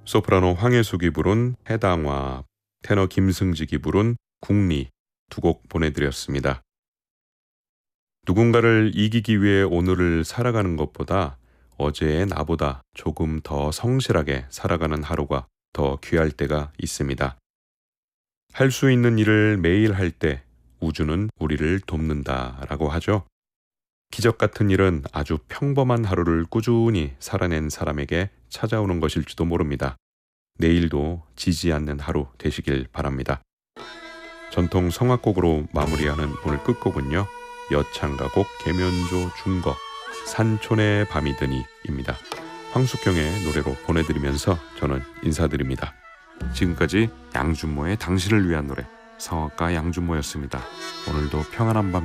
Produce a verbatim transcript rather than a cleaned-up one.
소프라노 황혜숙이 부른 해당화, 테너 김승직이 부른 국리 두 곡 보내드렸습니다. 누군가를 이기기 위해 오늘을 살아가는 것보다 어제의 나보다 조금 더 성실하게 살아가는 하루가 더 귀할 때가 있습니다. 할 수 있는 일을 매일 할 때 우주는 우리를 돕는다라고 하죠. 기적 같은 일은 아주 평범한 하루를 꾸준히 살아낸 사람에게 찾아오는 것일지도 모릅니다. 내일도 지지 않는 하루 되시길 바랍니다. 전통 성악곡으로 마무리하는 오늘 끝곡은요. 여창가곡 계면조 중거 산촌의 밤이 드니입니다. 황숙경의 노래로 보내드리면서 저는 인사드립니다. 지금까지 양준모의 당신을 위한 노래 성악가 양준모였습니다. 오늘도 평안한 밤